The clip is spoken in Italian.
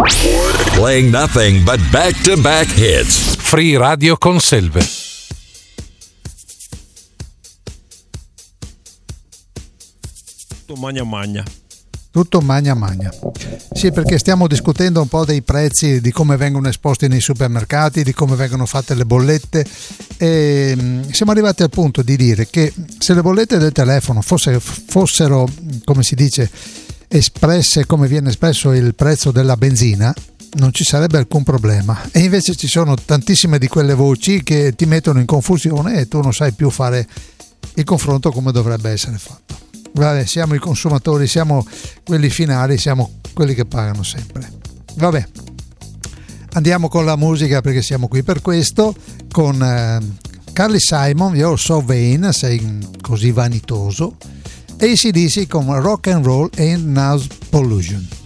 Playing nothing but back-to-back hits. Free Radio Conselve. Tutto magna. Sì, perché stiamo discutendo un po' dei prezzi, di come vengono esposti nei supermercati, di come vengono fatte le bollette, e siamo arrivati al punto di dire che se le bollette del telefono fossero, come si dice, espresse come viene espresso il prezzo della benzina, non ci sarebbe alcun problema. E invece ci sono tantissime di quelle voci che ti mettono in confusione e tu non sai più fare il confronto come dovrebbe essere fatto. Vabbè, siamo i consumatori, siamo quelli finali, siamo quelli che pagano sempre. Vabbè, andiamo con la musica perché siamo qui per questo, con Carly Simon, You're So Vain, sei così vanitoso, e AC/DC con Rock and Roll and Noise Pollution.